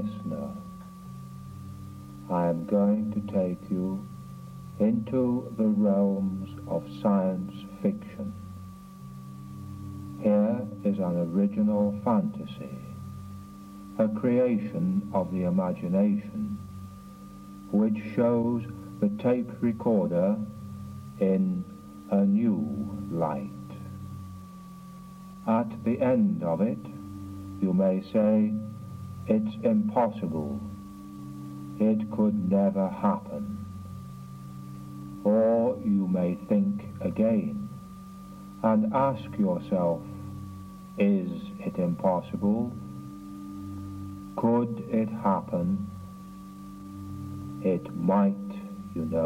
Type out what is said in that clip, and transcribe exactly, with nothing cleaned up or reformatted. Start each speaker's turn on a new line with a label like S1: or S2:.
S1: listener, I am going to take you into the realms of science fiction. Here is an original fantasy, a creation of the imagination, which shows the tape recorder in a new light. At the end of it, you may say, it's impossible, it could never happen. Or you may think again and ask yourself, is it impossible? Could it happen? It might, you know.